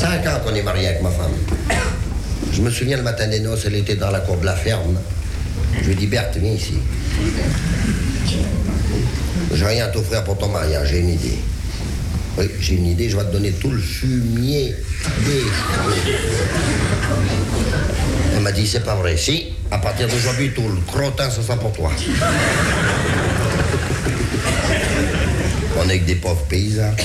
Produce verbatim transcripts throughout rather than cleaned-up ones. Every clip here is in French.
Cinq ans qu'on est mariés avec ma femme. Je me souviens le matin des noces, elle était dans la cour de la ferme. Je lui ai dit, Berthe, viens ici. J'ai rien à t'offrir pour ton mariage, j'ai une idée. Oui, j'ai une idée, je vais te donner tout le fumier des cheveux. Elle m'a dit, c'est pas vrai. Si, à partir d'aujourd'hui, tout le crottin, ça sera pour toi. On est que des pauvres paysans.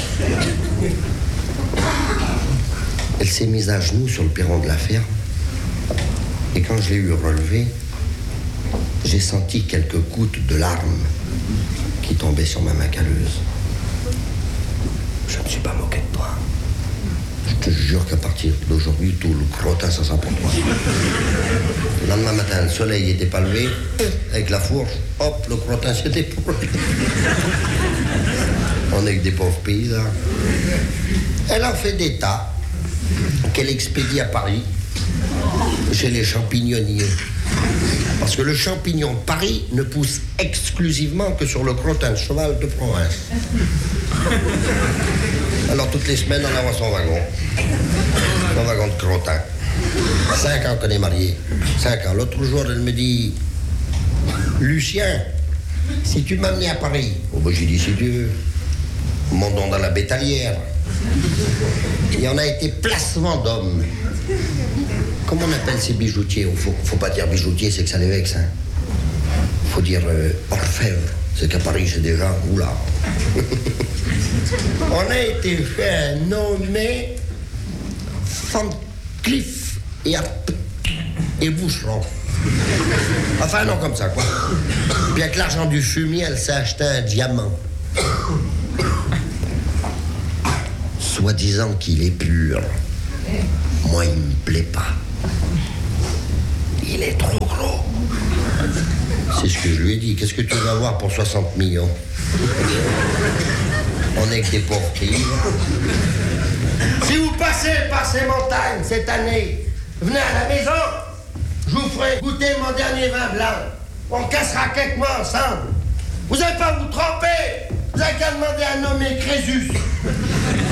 Elle s'est mise à genoux sur le perron de la ferme. Et quand je l'ai eu relevé, j'ai senti quelques gouttes de larmes qui tombaient sur ma main calleuse. Je ne me suis pas moqué de toi. Je te jure qu'à partir d'aujourd'hui, tout le crottin, ça sera pour toi. Le lendemain matin, le soleil n'était pas levé. Avec la fourche, hop, le crottin s'était pourri. On est que des pauvres paysans. Elle en fait des tas qu'elle expédie à Paris, chez les champignonniers. Parce que le champignon de Paris ne pousse exclusivement que sur le crottin de cheval de province. Alors toutes les semaines, on envoie son wagon. Son wagon de crottin. Cinq ans qu'on est mariés. Cinq ans. L'autre jour, elle me dit, Lucien, si tu m'amenais à Paris. Oh ben j'ai dit, si tu veux. Montons dans la bétalière. Et on a été place Vendôme. Comment on appelle ces bijoutiers? Faut, faut pas dire bijoutier, c'est que ça les vexe. Hein. Faut dire euh, orfèvre. C'est qu'à Paris, c'est déjà oula. On a été fait nommer Van Cleef et, et Boucheron. Enfin, non, comme ça, quoi. Puis avec l'argent du fumier, elle s'est acheté un diamant. Soi-disant qu'il est pur. Moi, il me plaît pas. Il est trop gros. C'est ce que je lui ai dit. Qu'est-ce que tu vas avoir pour soixante millions? On est que des pauvres pays. Si vous passez par ces montagnes cette année, venez à la maison. Je vous ferai goûter mon dernier vin blanc. On cassera quelques mois ensemble. Vous n'allez pas vous tromper. Vous n'avez qu'à demander à nommer Crésus.